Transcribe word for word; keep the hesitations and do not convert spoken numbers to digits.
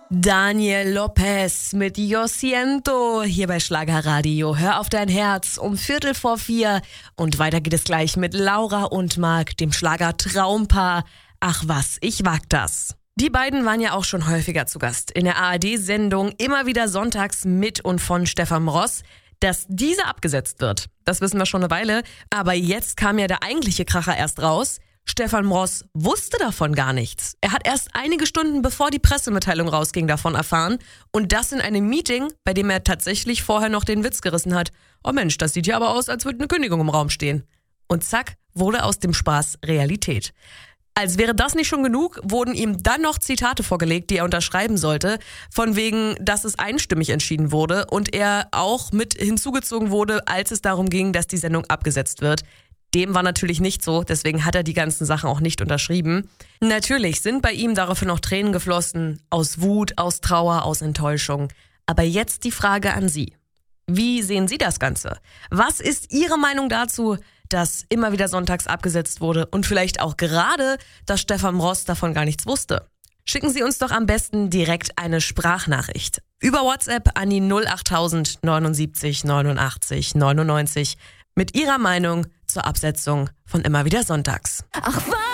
Daniel Lopez mit Yo Siento hier bei Schlagerradio. Hör auf dein Herz um Viertel vor vier. Und weiter geht es gleich mit Laura und Marc, dem Schlager-Traumpaar. Ach was, ich wag das. Die beiden waren ja auch schon häufiger zu Gast in der A R D-Sendung immer wieder sonntags mit und von Stefan Ross. Dass diese abgesetzt wird, das wissen wir schon eine Weile. Aber jetzt kam ja der eigentliche Kracher erst raus. Stefan Ross wusste davon gar nichts. Er hat erst einige Stunden bevor die Pressemitteilung rausging davon erfahren. Und das in einem Meeting, bei dem er tatsächlich vorher noch den Witz gerissen hat. Oh Mensch, das sieht ja aber aus, als würde eine Kündigung im Raum stehen. Und zack, wurde aus dem Spaß Realität. Als wäre das nicht schon genug, wurden ihm dann noch Zitate vorgelegt, die er unterschreiben sollte, von wegen, dass es einstimmig entschieden wurde und er auch mit hinzugezogen wurde, als es darum ging, dass die Sendung abgesetzt wird. Dem war natürlich nicht so, deswegen hat er die ganzen Sachen auch nicht unterschrieben. Natürlich sind bei ihm daraufhin noch Tränen geflossen, aus Wut, aus Trauer, aus Enttäuschung. Aber jetzt die Frage an Sie. Wie sehen Sie das Ganze? Was ist Ihre Meinung dazu, dass immer wieder sonntags abgesetzt wurde und vielleicht auch gerade, dass Stefan Ross davon gar nichts wusste? Schicken Sie uns doch am besten direkt eine Sprachnachricht. Über WhatsApp an die null achttausend neunundsiebzig neunundachtzig neunundneunzig mit Ihrer Meinung zur Absetzung von immer wieder sonntags. Ach was?